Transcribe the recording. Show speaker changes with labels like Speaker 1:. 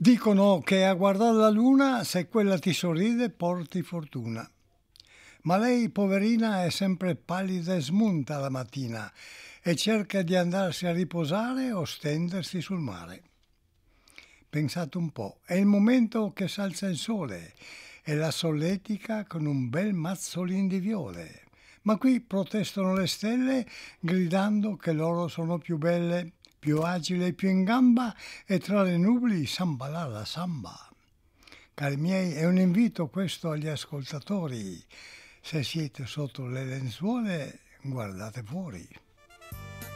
Speaker 1: Dicono che a guardare la luna, se quella ti sorride, porti fortuna. Ma lei, poverina, è sempre pallida e smunta la mattina e cerca di andarsi a riposare o stendersi sul mare. Pensate un po', è il momento che s'alza il sole e la solletica con un bel mazzolin di viole. Ma qui protestano le stelle gridando che loro sono più belle, più agili e più in gamba e tra le nubi samba la samba. Cari miei, è un invito questo agli ascoltatori. Se siete sotto le lenzuole, guardate fuori.